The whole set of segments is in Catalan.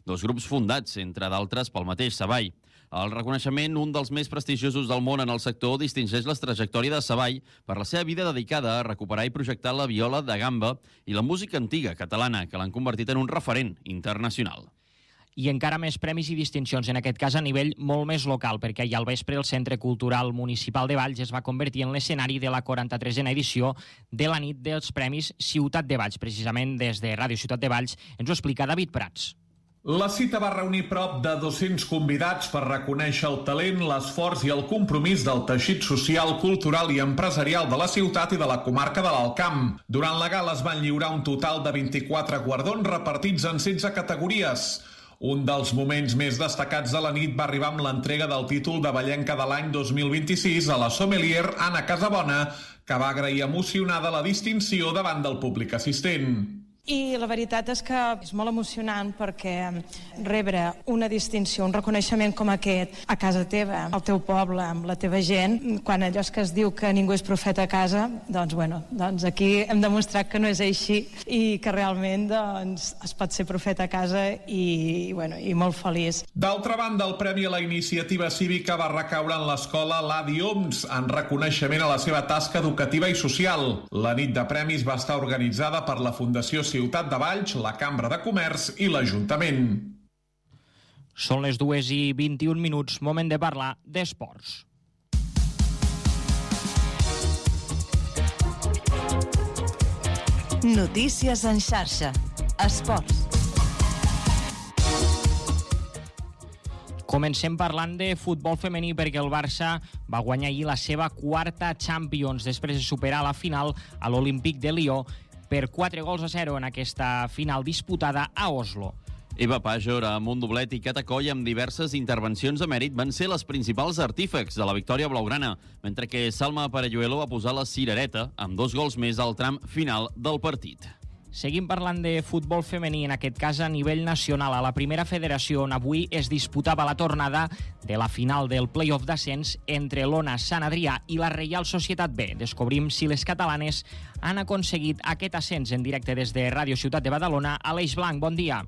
dos grups fundats, entre d'altres, pel mateix Savall. El reconeixement, un dels més prestigiosos del món en el sector, distingeix la trajectòria de Savall per la seva vida dedicada a recuperar i projectar la viola de gamba i la música antiga catalana, que l'han convertit en un referent internacional. I encara més premis i distincions, en aquest cas a nivell molt més local, perquè ahir al vespre el Centre Cultural Municipal de Valls es va convertir en l'escenari de la 43a edició de la nit dels Premis Ciutat de Valls. Precisament des de Ràdio Ciutat de Valls ens ho explica David Prats. La cita va reunir prop de 200 convidats per reconèixer el talent, l'esforç i el compromís del teixit social, cultural i empresarial de la ciutat i de la comarca de l'Alt Camp. Durant la gala es van lliurar un total de 24 guardons repartits en 16 categories. Un dels moments més destacats de la nit va arribar amb l'entrega del títol de Vallenca de l'any 2026 a la sommelier Anna Casabona, que va agrair emocionada la distinció davant del públic assistent. I la veritat és que és molt emocionant perquè rebre una distinció, un reconeixement com aquest a casa teva, al teu poble, amb la teva gent, quan allò és que es diu que ningú és profeta a casa, doncs aquí hem demostrat que no és així i que realment es pot ser profeta a casa i molt feliç. D'altra banda, el Premi a la Iniciativa Cívica va recaure en l'escola Ladi Oms en reconeixement a la seva tasca educativa i social. La nit de premis va estar organitzada per la Fundació Ciutat de Valls, la Cambra de Comerç i l'Ajuntament. Són les 2:21, moment de parlar d'esports. Notícies en xarxa. Esports. Comencem parlant de futbol femení perquè el Barça va guanyar ahir la seva quarta Champions després de superar la final a l'Olímpic de Lió per 4-0 en aquesta final disputada a Oslo. Eva Pajor, amb un doblet, i Cata Coll, amb diverses intervencions de mèrit, van ser les principals artífex de la victòria blaugrana, mentre que Salma Parelluelo va posar la cirereta amb 2 gols més al tram final del partit. Seguim parlant de futbol femení, en aquest cas a nivell nacional, a la primera federació, on avui es disputava la tornada de la final del play-off d'ascens entre l'Ona Sant Adrià i la Reial Societat B. Descobrim si les catalanes han aconseguit aquest ascens en directe des de Ràdio Ciutat de Badalona. Aleix Blanc, bon dia.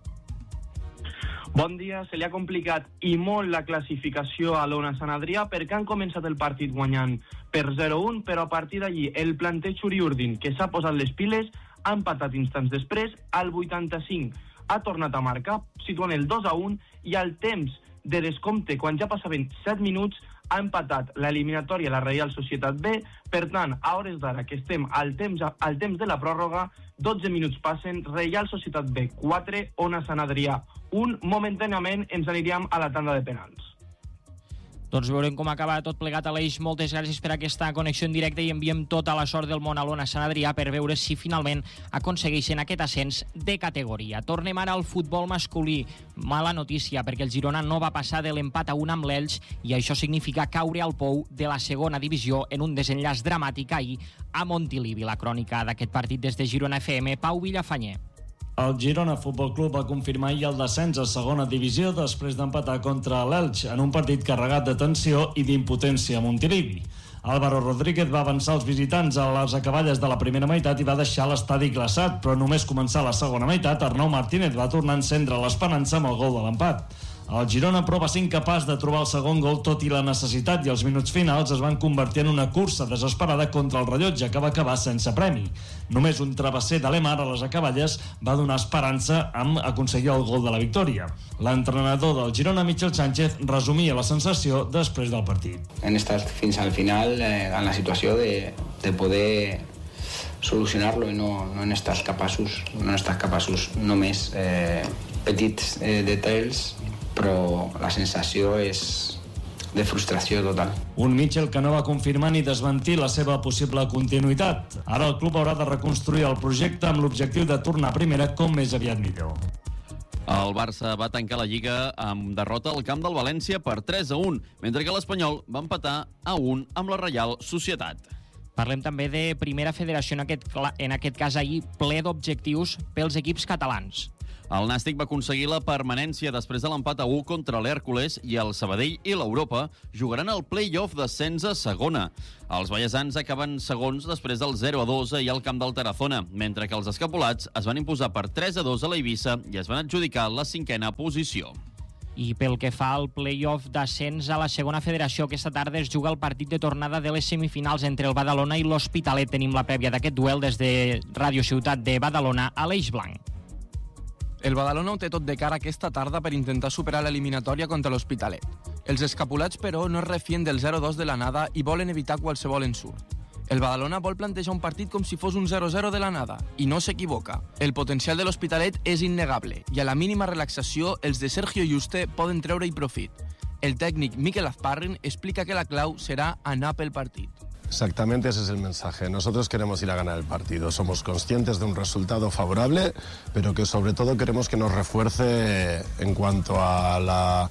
Bon dia, se li ha complicat i molt la classificació a l'Ona Sant Adrià perquè han començat el partit guanyant per 0-1, però a partir d'allí el planter Xuriurdin, que s'ha posat les piles, ha empatat instants després, al 85 ha tornat a marcar, situant el 2-1, i al temps de descompte, quan ja passaven 7 minuts, ha empatat l'eliminatòria la Reial Societat B. Per tant, a hores d'ara, que estem al temps de la pròrroga, 12 minuts passen, Reial Societat B 4, Ona Sant Adrià 1, momentàniament ens aniríem a la tanda de penals. Doncs veurem com acaba tot plegat. Aleix, moltes gràcies per aquesta connexió en directe i enviem tota la sort del món a l'Ona Sant Adrià per veure si finalment aconsegueixen aquest ascens de categoria. Tornem ara al futbol masculí. Mala notícia, perquè el Girona no va passar de l'empat a 1 amb l'Elx i això significa caure al pou de la segona divisió en un desenllaç dramàtic ahir a Montilivi. La crònica d'aquest partit des de Girona FM, Pau Villafanyer. El Girona Futbol Club va confirmar ahir el descens a segona divisió després d'empatar contra l'Elx en un partit carregat de tensió i d'impotència a Montilivi. Álvaro Rodríguez va avançar els visitants a les acaballes de la primera meitat i va deixar l'estadi glaçat, però només començar la segona meitat, Arnau Martínez va tornar a encendre l'esperança amb el gol de l'empat. El Girona, però, va ser incapaç de trobar el segon gol tot i la necessitat, i els minuts finals es van convertir en una cursa desesperada contra el rellotge, que va acabar sense premi. Només un travesser de Lemar a les acaballes va donar esperança amb aconseguir el gol de la victòria. L'entrenador del Girona, Michel Sánchez, resumia la sensació després del partit. Hem estat fins al final en la situació de poder solucionar-lo i no hem estat capaços només petits detalls, però la sensació és de frustració total. Un Mitchell que no va confirmar ni desmentir la seva possible continuïtat. Ara el club haurà de reconstruir el projecte amb l'objectiu de tornar a primera com més aviat millor. El Barça va tancar la Lliga amb derrota al camp del València per 3-1, mentre que l'Espanyol va empatar a 1 amb la Reial Societat. Parlem també de primera federació, en aquest cas ahir ple d'objectius pels equips catalans. El Nàstic va aconseguir la permanència després de l'empat a 1 contra l'Hèrcules i el Sabadell i l'Europa jugaran el play-off d'ascens a segona. Els vallesans acaben segons després del 0-2 ahir al camp del Tarazona, mentre que els escapolats es van imposar per 3-2 a l'Eivissa i es van adjudicar la 5a posició. I pel que fa al play-off d'ascens a la segona federació, aquesta tarda es juga el partit de tornada de les semifinals entre el Badalona i l'Hospitalet. Tenim la prèvia d'aquest duel des de Ràdio Ciutat de Badalona a l'Eix Blanc. El Badalona ho té tot de cara aquesta tarda per intentar superar l'eliminatòria contra l'Hospitalet. Els escapulats, però, no es refien del 0-2 de l'anada i volen evitar qualsevol ensurt. El Badalona vol plantejar un partit com si fos un 0-0 de l'anada, i no s'equivoca. El potencial de l'Hospitalet és innegable, i a la mínima relaxació els de Sergio Yuste poden treure-hi profit. El tècnic Mikel Azparren explica que la clau serà anar pel partit. Exactamente, ese es el mensaje. Nosotros queremos ir a ganar el partido. Somos conscientes de un resultado favorable, pero que sobre todo queremos que nos refuerce en cuanto a la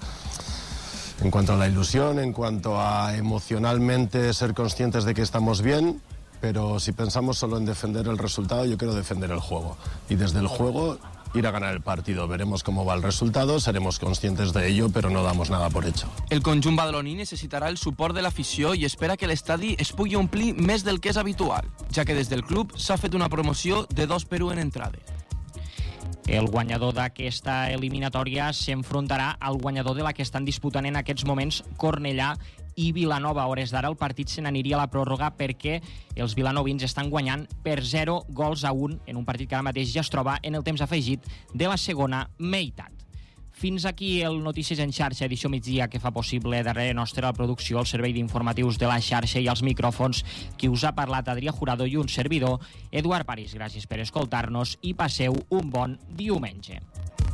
ilusión, en cuanto a emocionalmente ser conscientes de que estamos bien, pero si pensamos solo en defender el resultado, yo quiero defender el juego. Y desde el juego ir a ganar el partido. Veremos cómo va el resultado, seremos conscientes de ello, però no damos nada por hecho. El conjunt badaloní necessitarà el suport de l'afició i espera que l'estadi es pugui omplir més del que és habitual, ja que des del club s'ha fet una promoció de 2 per 1 en entrada. El guanyador d'aquesta eliminatòria s'enfrontarà al guanyador de la que estan disputant en aquests moments Cornellà i Vilanova. A hores d'ara el partit se n'aniria a la pròrroga perquè els vilanovins estan guanyant per 0-1 en un partit que ara mateix ja es troba en el temps afegit de la segona meitat. Fins aquí el Notícies en xarxa, edició migdia, que fa possible darrere nostra la producció, el servei d'informatius de la xarxa i els micròfons. Qui us ha parlat, Adrià Jurado, i un servidor, Eduard París. Gràcies per escoltar-nos i passeu un bon diumenge.